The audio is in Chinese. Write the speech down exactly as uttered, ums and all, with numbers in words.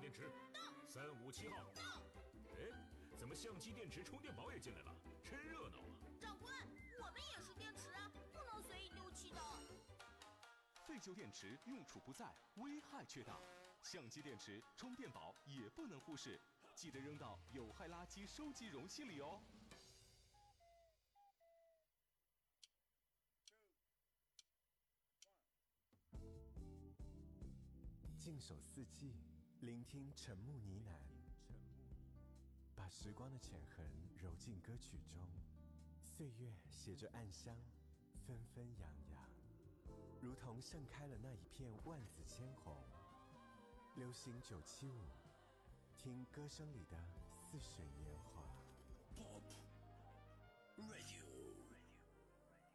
电池。 到。 三五七号。 到。 哎，怎么相机、电池、充电宝也进来了？真热闹啊！ 长官，我们也是电池啊，不能随意丢弃的。 废旧电池用处不在，危害却大。相机、电池、充电宝也不能忽视，记得扔到有害垃圾收集容器里哦。 静守四季，聆听沉木呢喃，把时光的浅痕揉进歌曲中，岁月携着暗香，纷纷扬扬，如同盛开了那一片万紫千红。流行九七五，听歌声里的似水年华。